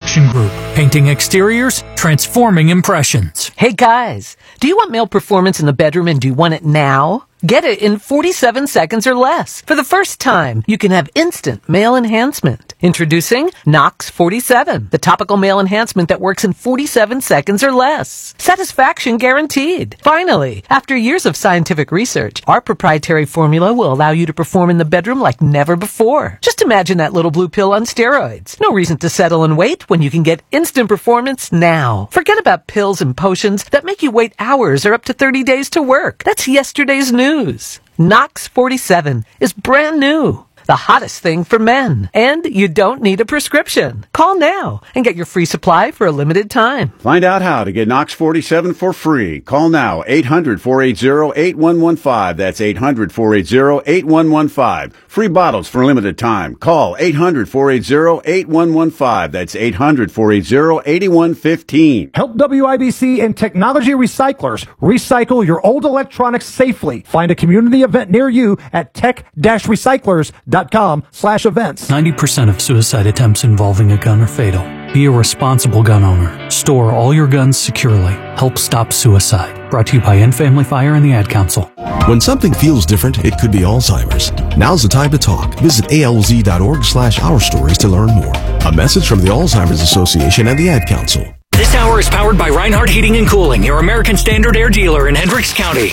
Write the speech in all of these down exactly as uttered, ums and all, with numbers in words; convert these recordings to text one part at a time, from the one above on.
Construction Group. Painting exteriors, transforming impressions. Hey guys, do you want male performance in the bedroom and do you want it now? Get it in forty-seven seconds or less. For the first time, you can have instant male enhancement. Introducing Nox forty-seven, the topical male enhancement that works in forty-seven seconds or less. Satisfaction guaranteed. Finally, after years of scientific research, our proprietary formula will allow you to perform in the bedroom like never before. Just imagine that little blue pill on steroids. No reason to settle and wait when you can get instant performance now. Forget about pills and potions that make you wait hours or up to thirty days to work. That's yesterday's news. Nox forty-seven is brand new. The hottest thing for men. And you don't need a prescription. Call now and get your free supply for a limited time. Find out how to get Nox forty-seven for free. Call now, eight hundred, four eight zero, eight one one five. That's eight hundred, four eight zero, eight one one five. Free bottles for a limited time. Call eight hundred, four eight zero, eight one one five. That's eight hundred, four eight zero, eight one one five. Help W I B C and Technology Recyclers recycle your old electronics safely. Find a community event near you at tech dash recyclers dot com slash events. ninety percent of suicide attempts involving a gun are fatal. Be a responsible gun owner. Store all your guns securely. Help stop suicide. Brought to you by End Family Fire and the Ad Council. When something feels different, it could be Alzheimer's. Now's the time to talk. Visit A L Z dot org slash our stories to learn more. A message from the Alzheimer's Association and the Ad Council. This hour is powered by Reinhardt Heating and Cooling, your American Standard Air dealer in Hendricks County.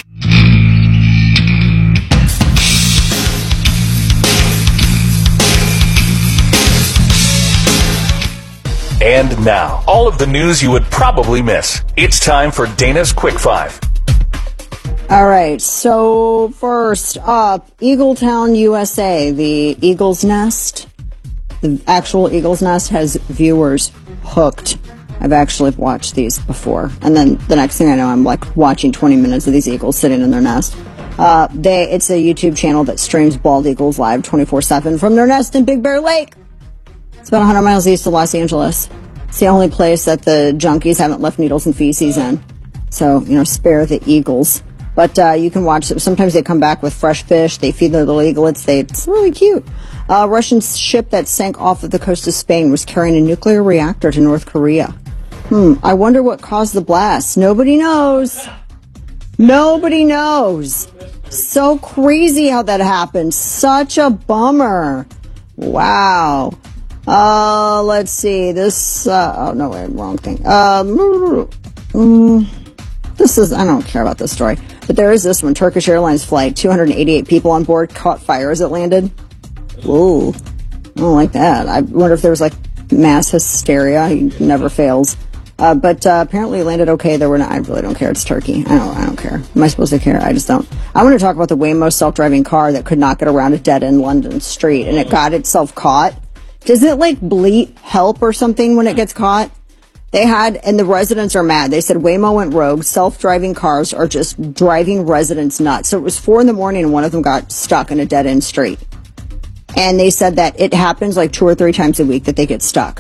And now, all of the news you would probably miss. It's time for Dana's Quick Five. All right, so first up, Eagletown, U S A, the Eagle's Nest. The actual Eagle's Nest has viewers hooked. I've actually watched these before. And then the next thing I know, I'm like watching twenty minutes of these eagles sitting in their nest. Uh, they, it's a YouTube channel that streams bald eagles live twenty-four seven from their nest in Big Bear Lake. It's about one hundred miles east of Los Angeles. It's the only place that the junkies haven't left needles and feces in. So, you know, spare the eagles. But uh, you can watch them. Sometimes they come back with fresh fish. They feed their little eaglets. They, it's really cute. A uh, Russian ship that sank off of the coast of Spain was carrying a nuclear reactor to North Korea. Hmm, I wonder what caused the blast. Nobody knows. Nobody knows. So crazy how that happened. Such a bummer. Wow. Uh, let's see. This, uh, oh, no, wait, wrong thing. Um, mm, this is, I don't care about this story. But there is this one. Turkish Airlines flight, two hundred eighty-eight people on board, caught fire as it landed. Ooh, I don't like that. I wonder if there was, like, mass hysteria. He never fails. Uh, but, uh, apparently it landed okay. There were not, I really don't care. It's Turkey. I don't, I don't care. Am I supposed to care? I just don't. I want to talk about the Waymo self-driving car that could not get around a dead-end London street, and it got itself caught. Does it, like, bleat help or something when it gets caught? They had, and the residents are mad. They said Waymo went rogue. Self-driving cars are just driving residents nuts. So it was four in the morning and one of them got stuck in a dead-end street. And they said that it happens like two or three times a week that they get stuck.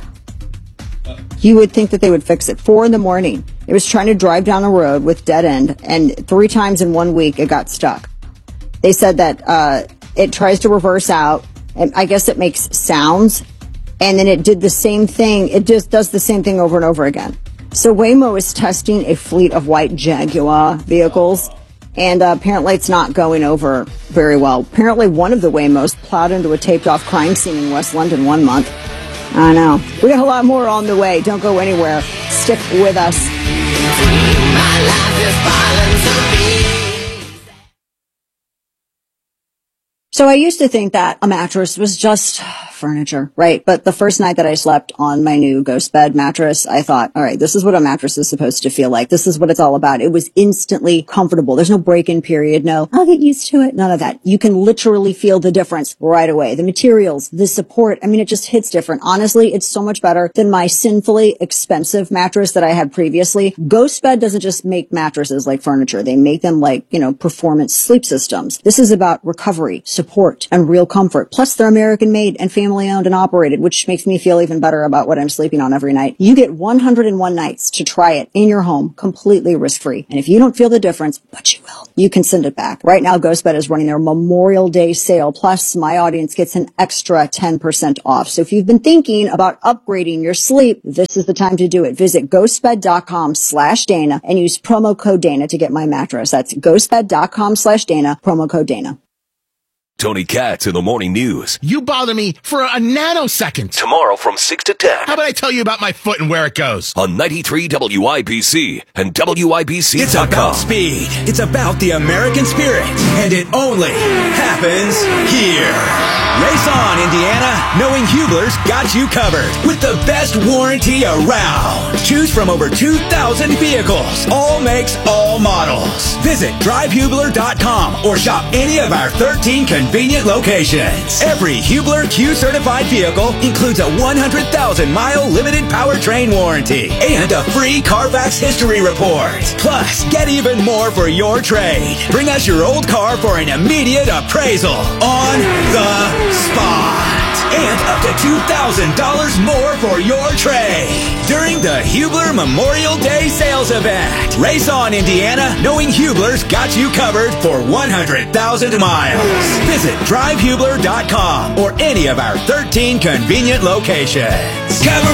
You would think that they would fix it. Four in the morning. It was trying to drive down a road with dead end, and three times in one week it got stuck. They said that uh, it tries to reverse out, and I guess it makes sounds. And then it did the same thing. It just does the same thing over and over again. So Waymo is testing a fleet of white Jaguar vehicles, and uh, apparently it's not going over very well. Apparently one of the Waymos plowed into a taped-off crime scene in West London one month. I know. We got a lot more on the way. Don't go anywhere. Stick with us. So I used to think that a mattress was just furniture, right? But the first night that I slept on my new Ghost Bed mattress, I thought, all right, this is what a mattress is supposed to feel like. This is what it's all about. It was instantly comfortable. There's no break-in period. No, I'll get used to it. None of that. You can literally feel the difference right away. The materials, the support. I mean, it just hits different. Honestly, it's so much better than my sinfully expensive mattress that I had previously. Ghost Bed doesn't just make mattresses like furniture. They make them like, you know, performance sleep systems. This is about recovery, support, and real comfort. Plus, they're American made and family family owned and operated, which makes me feel even better about what I'm sleeping on every night. You get one hundred one nights to try it in your home, completely risk-free. And if you don't feel the difference, but you will, you can send it back. Right now, GhostBed is running their Memorial Day sale. Plus, my audience gets an extra ten percent off. So if you've been thinking about upgrading your sleep, this is the time to do it. Visit ghostbed.com slash Dana and use promo code Dana to get my mattress. That's ghostbed.com slash Dana, promo code Dana. Tony Katz in the Morning News. You bother me for a nanosecond. Tomorrow from six to ten. How about I tell you about my foot and where it goes? On ninety-three W I B C and W I B C dot com. It's about speed. It's about the American spirit. And it only happens here. Race on, Indiana. Knowing Hubler's got you covered with the best warranty around. Choose from over two thousand vehicles. All makes, all models. Visit drive hubler dot com or shop any of our thirteen convenient locations. Every Hubler Q certified vehicle includes a one hundred thousand mile limited powertrain warranty and a free Carfax history report. Plus, get even more for your trade. Bring us your old car for an immediate appraisal on the spot. And up to two thousand dollars more for your trade during the Hubler Memorial Day sales event. Race on, Indiana, knowing Hubler's got you covered for one hundred thousand miles. Visit drive hubler dot com or any of our thirteen convenient locations. Cover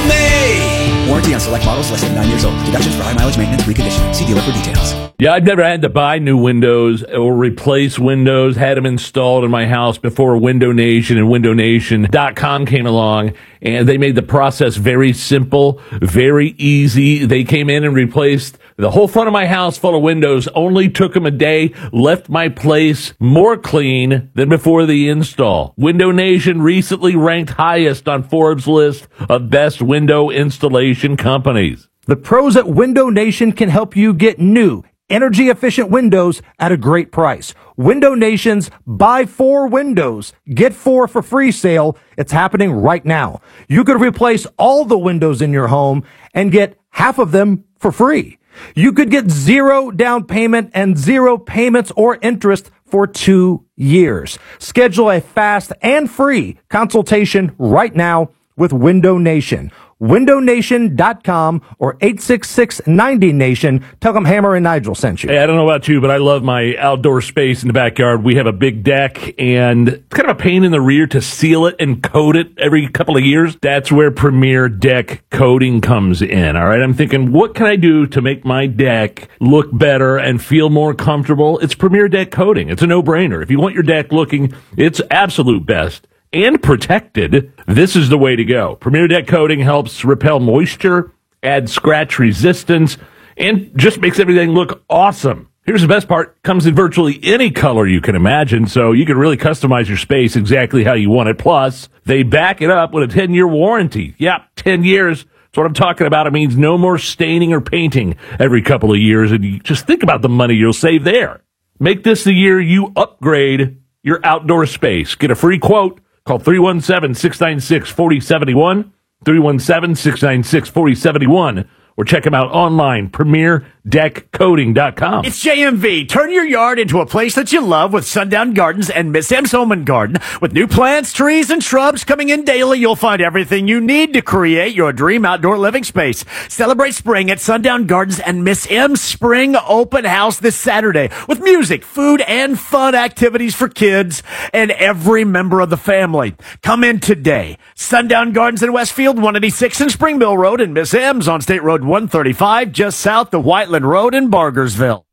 me! Warranty on select models less than nine years old. Deductions for high mileage maintenance, reconditioning. See dealer for details. Yeah, I've never had to buy new windows or replace windows. Had them installed in my house before Window Nation and window nation dot com came along, and they made the process very simple, very easy. They came in and replaced the whole front of my house full of windows. Only took them a day, left my place more clean than before the install. Window Nation recently ranked highest on Forbes' list of best window installation companies. The pros at Window Nation can help you get new, energy-efficient windows at a great price. Window Nation's Buy Four Windows, Get Four for Free sale. It's happening right now. You could replace all the windows in your home and get half of them for free. You could get zero down payment and zero payments or interest for two years. Schedule a fast and free consultation right now with Window Nation. window nation dot com or eight six six ninety nation. Tell them Hammer and Nigel sent you. Hey, I don't know about you, but I love my outdoor space in the backyard. We have a big deck, and it's kind of a pain in the rear to seal it and coat it every couple of years. That's where Premier Deck Coating comes in, all right? I'm thinking, what can I do to make my deck look better and feel more comfortable? It's Premier Deck Coating. It's a no-brainer. If you want your deck looking its absolute best and protected, this is the way to go. Premier Deck Coating helps repel moisture, add scratch resistance, and just makes everything look awesome. Here's the best part. Comes in virtually any color you can imagine, so you can really customize your space exactly how you want it. Plus, they back it up with a ten-year warranty. Yep, ten years. That's what I'm talking about. It means no more staining or painting every couple of years, and you just think about the money you'll save there. Make this the year you upgrade your outdoor space. Get a free quote. Call three one seven, six nine six, four zero seven one, three one seven, six nine six, four zero seven one, or check them out online, premier deck coating dot com. It's J M V. Turn your yard into a place that you love with Sundown Gardens and Miss M's Home and Garden. With new plants, trees, and shrubs coming in daily, you'll find everything you need to create your dream outdoor living space. Celebrate spring at Sundown Gardens and Miss M's Spring Open House this Saturday with music, food, and fun activities for kids and every member of the family. Come in today. Sundown Gardens in Westfield, one eighty-six in Spring Mill Road, and Miss M's on State Road one thirty-five, just south of Whiteland Road in Bargersville.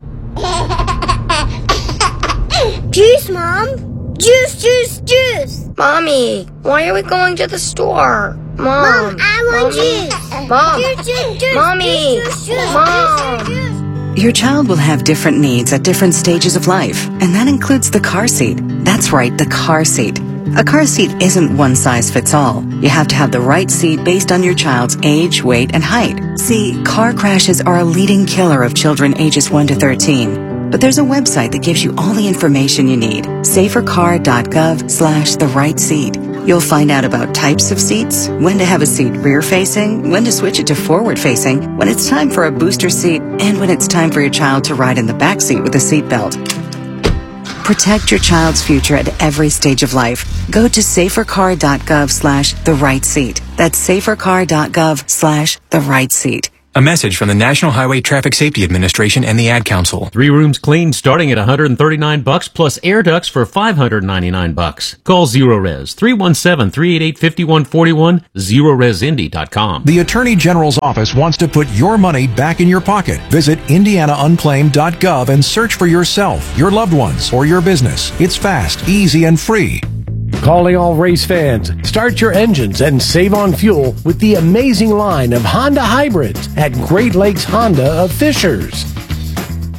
Juice, Mom! Juice, juice, juice! Mommy, why are we going to the store? Mom, Mom I want Mommy. Juice! Mom! Juice, juice, juice! Mommy! Juice, juice, Mom! Juice, juice. Your child will have different needs at different stages of life, and that includes the car seat. That's right, the car seat. A car seat isn't one size fits all. You have to have the right seat based on your child's age, weight, and height. See, car crashes are a leading killer of children ages one to thirteen. But there's a website that gives you all the information you need. safercar dot gov slash the right seat. You'll find out about types of seats, when to have a seat rear-facing, when to switch it to forward-facing, when it's time for a booster seat, and when it's time for your child to ride in the back seat with a seatbelt. Protect your child's future at every stage of life. Go to safercar.gov slash the right seat. That's safercar.gov slash the right seat. A message from the National Highway Traffic Safety Administration and the Ad Council. Three rooms clean starting at one hundred thirty-nine bucks plus air ducts for five hundred ninety-nine bucks. Call ZeroRes three one seven, three eight eight, five one four one, zero res indy dot com. The Attorney General's office wants to put your money back in your pocket. Visit indiana unclaimed dot gov and search for yourself, your loved ones, or your business. It's fast, easy, and free. Calling all race fans, start your engines and save on fuel with the amazing line of Honda hybrids at Great Lakes Honda of Fishers.